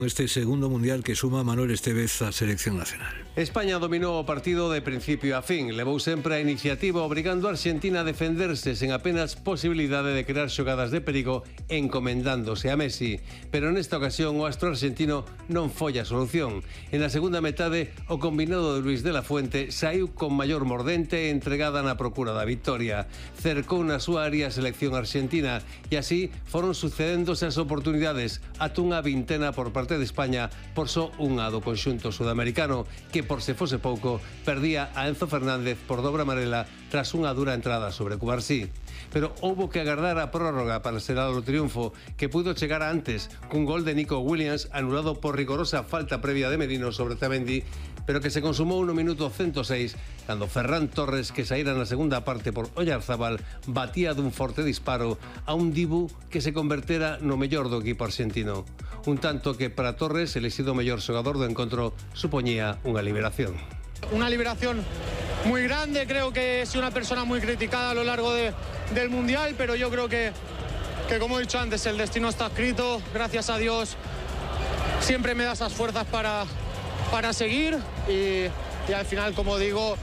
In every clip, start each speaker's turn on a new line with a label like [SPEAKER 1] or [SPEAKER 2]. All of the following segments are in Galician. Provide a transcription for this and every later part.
[SPEAKER 1] Este segundo mundial que suma Manuel Estevez á selección nacional.
[SPEAKER 2] España dominou o partido de principio a fin. Levou sempre a iniciativa, obrigando a Argentina a defenderse sen apenas posibilidade de crear xogadas de perigo, encomendándose a Messi. Pero nesta ocasión o astro argentino non foi a solución. En a segunda metade, o combinado de Luis de la Fuente saiu con maior mordente e entregada na procura da victoria. Cercou na súa área a selección argentina e así foron sucedéndose as oportunidades, ata unha vintena por parte de España, por só unha do conxunto sudamericano, que por se fose pouco perdía a Enzo Fernández por dobre amarela tras unha dura entrada sobre Cubarsí. Pero houbo que agardar a prórroga para selar o triunfo, que pudo chegar antes cun gol de Nico Williams anulado por rigorosa falta previa de Merino sobre Otamendi, pero que se consumou no minuto 106 cando Ferran Torres, que saíra na segunda parte por Oyarzabal, batía dun forte disparo a un Dibu que se convertera no mellor do equipo argentino. Un tanto que para Torres, elegido mellor xogador do encontro, supoñía unha liberación.
[SPEAKER 3] Una liberación muy grande, creo que he sido una persona muy criticada a lo largo del Mundial, pero yo creo que como he dicho antes, el destino está escrito, gracias a Dios siempre me da esas fuerzas para seguir y al final, como digo,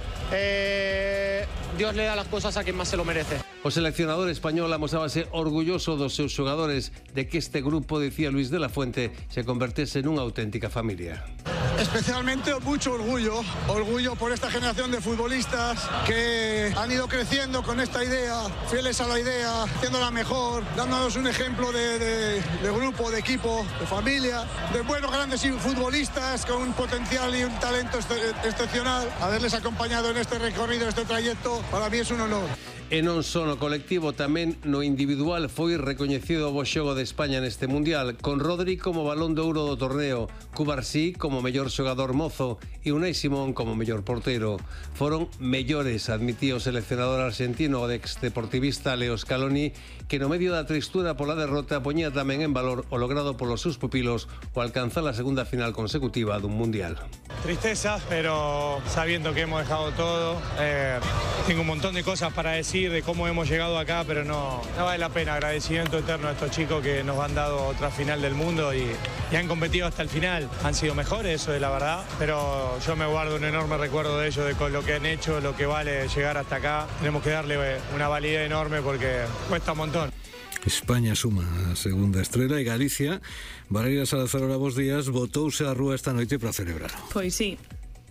[SPEAKER 3] Dios le da las cosas a quien más se lo merece.
[SPEAKER 2] O seleccionador español amosábase orgulloso dos seus xogadores de que este grupo, decía Luis de la Fuente, se convertese nunha auténtica familia.
[SPEAKER 4] Especialmente mucho orgullo por esta generación de futbolistas que han ido creciendo con esta idea, fieles a la idea, haciéndola mejor, dándonos un ejemplo de grupo, de equipo, de familia, de buenos grandes futbolistas con un potencial y un talento excepcional. Haberles acompañado en este recorrido, en este trayecto, para mí es un honor.
[SPEAKER 2] E non só no colectivo, tamén no individual foi recoñecido o bo xogo de España neste Mundial, con Rodri como balón de ouro do torneo, Cubarsí como mellor xogador mozo e Unai Simón como mellor portero. Foron mellores, admitía o seleccionador argentino, o ex-deportivista Leo Scaloni, que no medio da tristura pola derrota poñía tamén en valor o logrado polos seus pupilos o alcanzar a segunda final consecutiva dun Mundial.
[SPEAKER 3] Tristeza, pero sabiendo que hemos dejado todo, tengo un montón de cosas para decir de cómo hemos llegado acá, pero no vale la pena. Agradecimiento eterno a estos chicos que nos han dado otra final del mundo y han competido hasta el final. Han sido mejores, eso es la verdad, pero yo me guardo un enorme recuerdo de ellos, de con lo que han hecho, lo que vale llegar hasta acá. Tenemos que darle una validez enorme porque cuesta un montón.
[SPEAKER 1] España suma a segunda estrela e Galicia, Valeria Salazar ora bos días, botouse á rúa esta noite para celebrar.
[SPEAKER 5] Pois sí.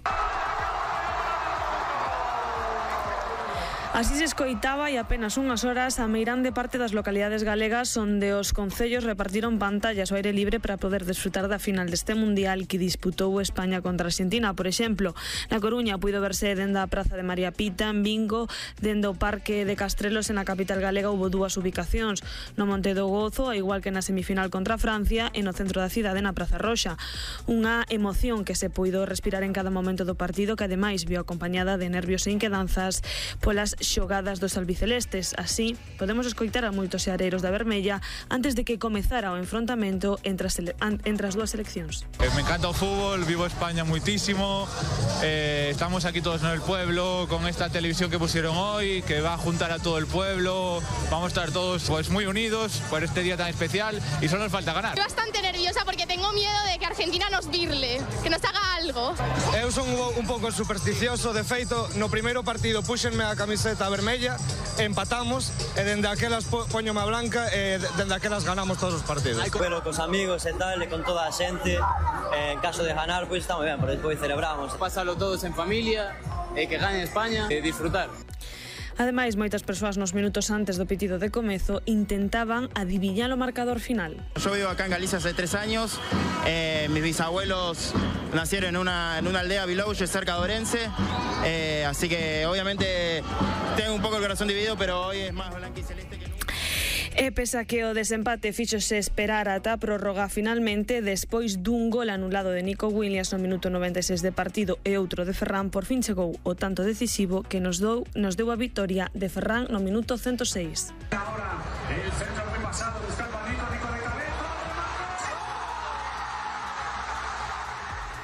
[SPEAKER 5] Así se escoitaba e apenas unhas horas a meirán de parte das localidades galegas onde os concellos repartiron pantallas ao aire libre para poder desfrutar da final deste Mundial que disputou España contra Argentina. Por exemplo, na Coruña puido verse dende a Praza de María Pita, en Bingo, dende o Parque de Castrelos e na capital galega houbo dúas ubicacións, no Monte do Gozo, ao igual que na semifinal contra Francia, e no centro da cidade na Praza Roxa. Unha emoción que se puido respirar en cada momento do partido, que ademais vio acompañada de nervios e inquedanzas polas xogadas dos albicelestes. Así, podemos escoitar a moitos seareiros da Vermella antes de que comezara o enfrontamento entre as dúas seleccións.
[SPEAKER 6] Me encanta o fútbol, vivo España muitísimo, estamos aquí todos en el pueblo con esta televisión que pusieron hoy, que va a juntar a todo el pueblo, vamos a estar todos pues muy unidos por este día tan especial y solo nos falta ganar.
[SPEAKER 7] Estoy bastante nerviosa porque tengo miedo de que Argentina nos virle, que nos haga algo.
[SPEAKER 8] Eu son un pouco supersticioso, de feito, no primeiro partido puxenme a camiseta vermella, empatamos e dende aquelas poñome a blanca e dende aquelas ganamos todos os partidos.
[SPEAKER 9] Pero cos amigos e tal, e con toda a xente, en caso de ganar, pois está moi ben, porque despois celebramos.
[SPEAKER 10] Pasalo todos en familia, e que gane España, e disfrutar.
[SPEAKER 5] Ademais, moitas persoas nos minutos antes do pitido de comezo intentaban adiviñar o marcador final.
[SPEAKER 11] Yo vivo acá en Galicia hace 3 años, mis bisabuelos nacieron en una aldea, Vilouche, cerca de Orense, así que obviamente tengo un poco el corazón dividido, pero hoy es más blanco y celeste que nunca.
[SPEAKER 5] E pese a que o desempate fíxose esperar ata a prórroga, finalmente, despois dun gol anulado de Nico Williams no minuto 96 de partido e outro de Ferran, por fin chegou o tanto decisivo que nos deu a vitoria de Ferran no minuto 106.
[SPEAKER 12] Ahora, el centro muy pasado, buscando a Nico de cabeza.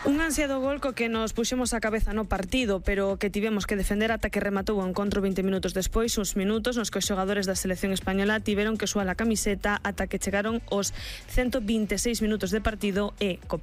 [SPEAKER 5] Un ansiado gol co que nos puxemos a cabeza no partido, pero que tivemos que defender ata que rematou o encontro 20 minutos despois, uns minutos nos que os xogadores da selección española tiveron que suar a camiseta ata que chegaron os 126 minutos de partido e co